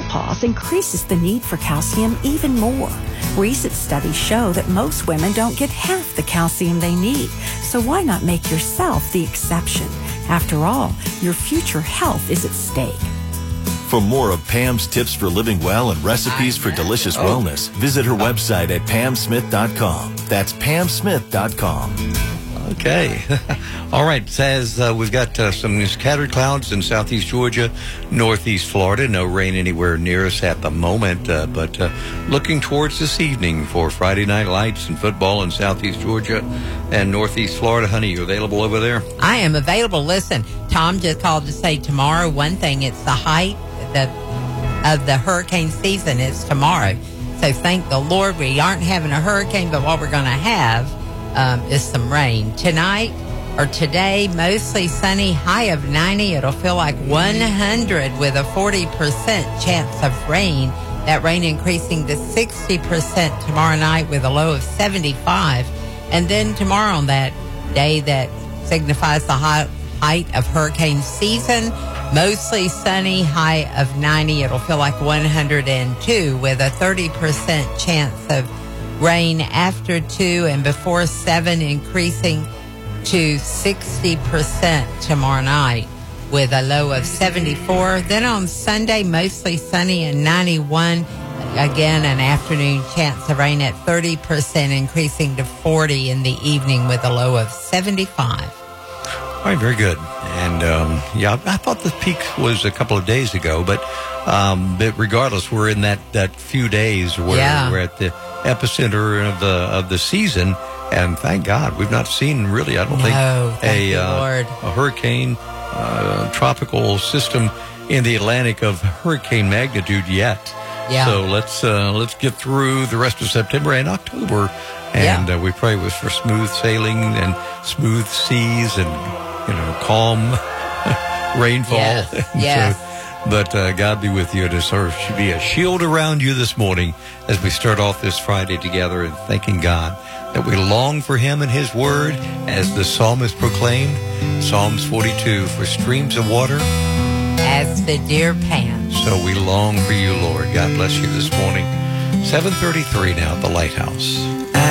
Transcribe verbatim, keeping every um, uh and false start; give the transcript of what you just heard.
menopause increases the need for calcium even more. Recent studies show that most women don't get half the calcium they need, so why not make yourself the exception? After all, your future health is at stake. For more of Pam's tips for living well and recipes for delicious Oh. wellness, visit her website at pam smith dot com. That's pam smith dot com. Okay. All right. Says uh, we've got uh, some scattered clouds in southeast Georgia, northeast Florida. No rain anywhere near us at the moment, uh, but uh, looking towards this evening for Friday Night Lights and football in southeast Georgia and northeast Florida. Honey, you available over there? I am available. Listen, Tom just called to say tomorrow, one thing, it's the height the, of the hurricane season is tomorrow. So thank the Lord we aren't having a hurricane, but what we're going to have um, is some rain. Tonight or today, mostly sunny, high of ninety. It'll feel like one hundred with a forty percent chance of rain. That rain increasing to sixty percent tomorrow night with a low of seventy-five. And then tomorrow on that day that signifies the high, height of hurricane season, mostly sunny, high of ninety. It'll feel like one hundred two with a thirty percent chance of rain after two and before seven, increasing to sixty percent tomorrow night with a low of seventy-four. Then on Sunday, mostly sunny and ninety-one. Again, an afternoon chance of rain at thirty percent, increasing to forty in the evening with a low of seventy-five. All right, very good. And, um, yeah, I thought the peak was a couple of days ago, but, um, but regardless, we're in that, that few days where Yeah. we're at the epicenter of the of the season, and thank God we've not seen really, I don't No, think, thank a, you, uh, Lord. a hurricane, uh, tropical system in the Atlantic of hurricane magnitude yet. Yeah. So let's uh, let's get through the rest of September and October, and Yeah. uh, we pray with for smooth sailing and smooth seas and you know calm rainfall. Yes, And yes. so, but uh, God be with you to serve should be a shield around you this morning as we start off this Friday together and thanking God that we long for Him and His Word, as the psalmist proclaimed, Psalms forty-two, for streams of water. As the deer pants. So we long for you, Lord. God bless you this morning. seven thirty-three now at the Lighthouse.